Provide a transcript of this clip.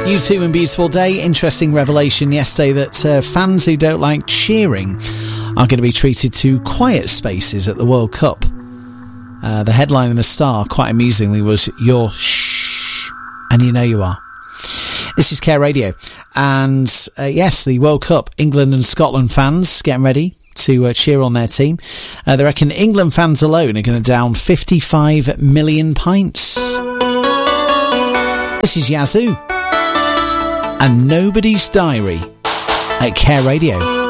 U2 and Beautiful Day. Interesting revelation yesterday that fans who don't like cheering are going to be treated to quiet spaces at the World Cup. The headline in The Star, quite amusingly, was "You're shh, and you know you are." This is Care Radio. And yes, the World Cup, England and Scotland fans getting ready to cheer on their team. They reckon England fans alone are going to down 55 million pints. This is Yazoo and Nobody's Diary at Care Radio.